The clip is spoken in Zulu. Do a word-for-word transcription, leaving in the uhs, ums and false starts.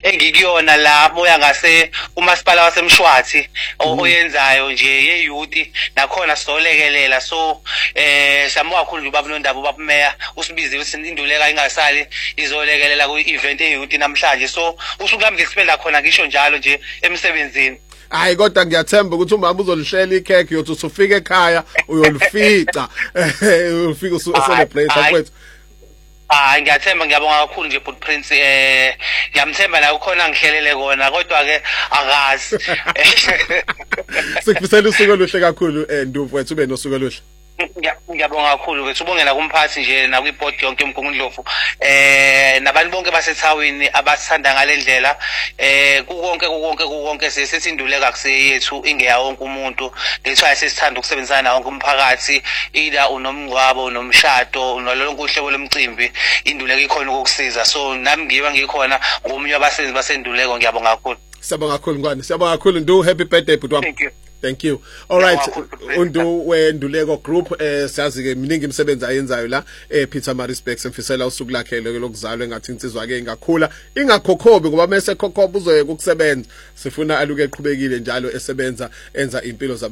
engikuyona la moya ngase umasipala waseMshwathi oyenzayo nje yeyouth nakhona sizolekelela so eh samuka kakhulu ubaba noNdaba ubaba Meya usibize ukuthi induleka ingasali izolekelela ku event eyouth namhlanje so usuku lami ngisipenda khona ngisho njalo nje emsebenzini. Hayi kodwa ngiyathemba ukuthi umama uzolishela ikheke yothi usufika ekhaya uyolifica ufika ucelebrate akwethu. Ah ngiyathemba ngiyabonga kakhulu nje Bhuti Prince eh ngiyamthemba la ukhona ngihlelele kona kodwa ke akazi. Sikufisela usuku oluhle kakhulu eh Nduvu wethu ube nosuku oluhle. Ngiyabonga kakhulu ke ubongela kumphathi nje na kwiboard yonke eMgungundlovu eh nabantu bonke basethawini abathanda ngalendlela eh kukonke kukonke kukonke sisethi induleka kuseyethu ingeya wonke umuntu ngethwa sesithanda ukusebenzana na wonke umphakathi ila unomngcwabo unomshado unalonke uhlelo lomcimbi induleka ikhona ukukusiza so nami ngiba ngikhona ngomunye wabasenzi basenduleko ngiyabonga kakhulu. Siyabonga kakhulu ngwane siyabonga kakhulu Ndu happy birthday Bhuti wami. Thank you. Thank you. All right. Undu wenduleko group eh siyazi ke miningi imisebenzi ayenzayo la eh Peter Marisbeck semfisela usuku lakhe lokuzalwa engathi insizwa ke ingakhula ingakhokhobi ngoba mase khokhoba uzoyeka ukusebenza sifuna aluke eqhubekile njalo esebenza enza impilo